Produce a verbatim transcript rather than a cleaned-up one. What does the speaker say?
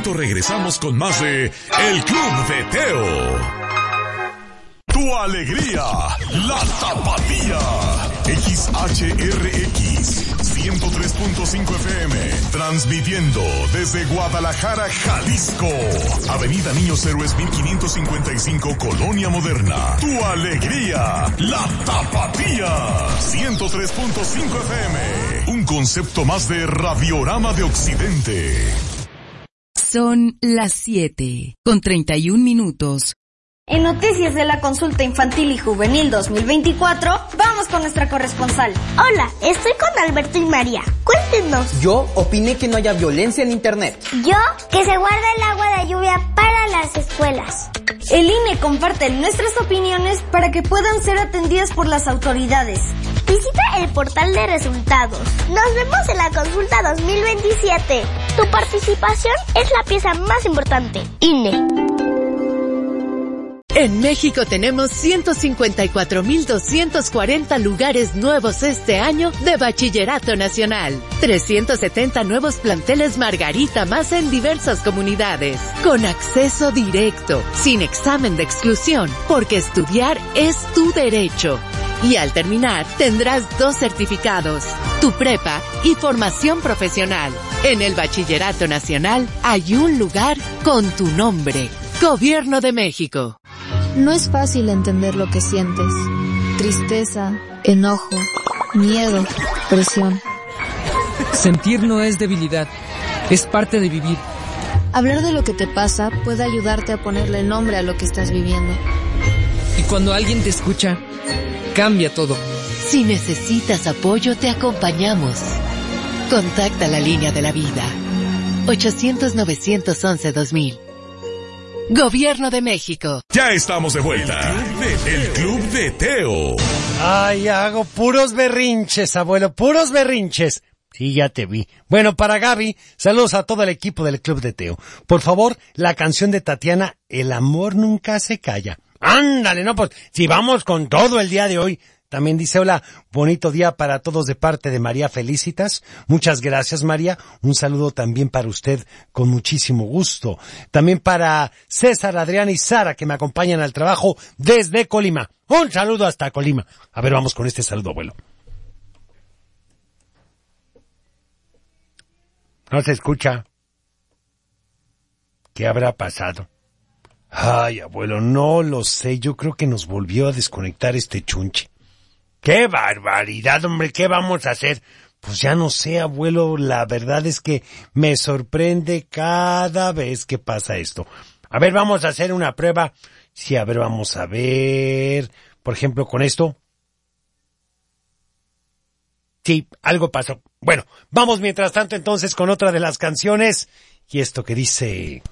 momento regresamos con más de El Club de Teo. Tu alegría, la tapatía. X H R X ciento tres punto cinco F M, transmitiendo desde Guadalajara, Jalisco. Avenida Niños Héroes mil quinientos cincuenta y cinco, Colonia Moderna. Tu alegría, la tapatía. ciento tres punto cinco F M, un concepto más de Radiorama de Occidente. Son las siete, con treinta y un minutos. En noticias de la consulta infantil y juvenil dos mil veinticuatro, vamos con nuestra corresponsal. Hola, estoy con Alberto y María. Cuéntenos. Yo opiné que no haya violencia en internet. Yo, que se guarda el agua de lluvia para las escuelas. El I N E comparte nuestras opiniones para que puedan ser atendidas por las autoridades. Visita el portal de resultados. Nos vemos en la consulta dos mil veintisiete. Tu participación es la pieza más importante. I N E. En México tenemos ciento cincuenta y cuatro mil doscientos cuarenta lugares nuevos este año de Bachillerato Nacional. trescientos setenta nuevos planteles Margarita más en diversas comunidades. Con acceso directo, sin examen de exclusión, porque estudiar es tu derecho. Y al terminar, tendrás dos certificados, tu prepa y formación profesional. En el Bachillerato Nacional hay un lugar con tu nombre. Gobierno de México. No es fácil entender lo que sientes. Tristeza, enojo, miedo, presión. Sentir no es debilidad, es parte de vivir. Hablar de lo que te pasa puede ayudarte a ponerle nombre a lo que estás viviendo. Y cuando alguien te escucha, cambia todo. Si necesitas apoyo, te acompañamos. Contacta la línea de la vida. ochocientos, novecientos once, dos mil. Gobierno de México. Ya estamos de vuelta. El Club de Teo. Ay, hago puros berrinches, abuelo, puros berrinches. Sí, ya te vi. Bueno, para Gaby, saludos a todo el equipo del Club de Teo. Por favor, la canción de Tatiana, El amor nunca se calla. Ándale, no, pues, si vamos con todo el día de hoy. También dice, hola, bonito día para todos de parte de María Felicitas. Muchas gracias, María. Un saludo también para usted con muchísimo gusto. También para César, Adrián y Sara, que me acompañan al trabajo desde Colima. Un saludo hasta Colima. A ver, vamos con este saludo, abuelo. No se escucha. ¿Qué habrá pasado? Ay, abuelo, no lo sé. Yo creo que nos volvió a desconectar este chunche. ¡Qué barbaridad, hombre! ¿Qué vamos a hacer? Pues ya no sé, abuelo, la verdad es que me sorprende cada vez que pasa esto. A ver, vamos a hacer una prueba. Sí, a ver, vamos a ver. Por ejemplo, con esto. Sí, algo pasó. Bueno, vamos mientras tanto entonces con otra de las canciones. Y esto que dice...